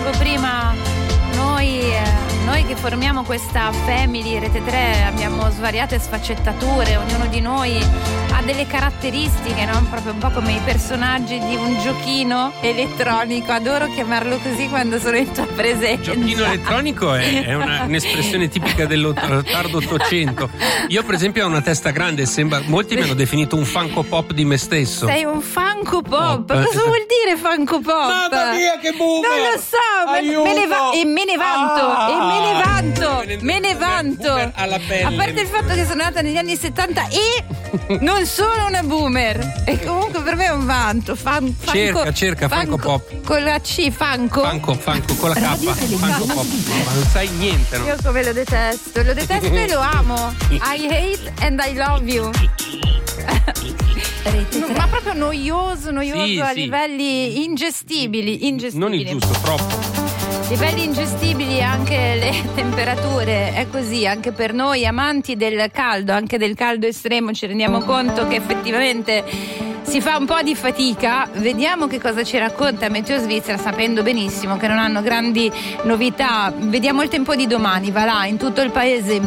dicevo prima, noi che formiamo questa family Rete 3 abbiamo svariate sfaccettature, ognuno di noi ha delle caratteristiche, no? Proprio un po' come i personaggi di un giochino elettronico, adoro chiamarlo così quando sono in tua presenza. Giochino elettronico è un'espressione tipica del tardo 800. Io per esempio ho una testa grande, molti mi hanno definito un Funko Pop di me stesso. Sei un Funko Pop? Cosa vuol dire Funko Pop? Mamma mia, che boomer! Non lo so, me ne vanto. Alla pelle. A parte il fatto che sono nata negli anni 70 e non sono una boomer. E comunque per me è un vanto. Cerca Funko Pop. Con la C, Funko con la K. Funko Pop. Ma non sai niente, no? Io come lo detesto e lo amo. I hate and I love you. Ma proprio noioso sì, a sì. livelli ingestibili. Non il giusto, troppo. Livelli ingestibili, anche le temperature, è così, anche per noi amanti del caldo, anche del caldo estremo, ci rendiamo conto che effettivamente si fa un po' di fatica. Vediamo che cosa ci racconta Meteo Svizzera, sapendo benissimo che non hanno grandi novità. Vediamo il tempo di domani, va là in tutto il paese.